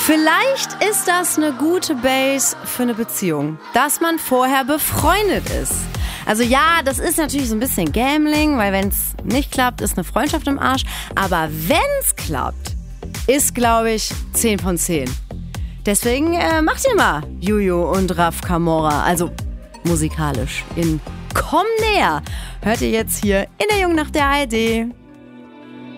Vielleicht ist das eine gute Base für eine Beziehung, dass man vorher befreundet ist. Also ja, das ist natürlich so ein bisschen Gambling, weil wenn es nicht klappt, ist eine Freundschaft im Arsch. Aber wenn es klappt, ist, glaube ich, 10 von 10. Deswegen macht ihr mal Juju und Raf Camora, also musikalisch in Komm näher. Hört ihr jetzt hier in der Jungen nach der ARD.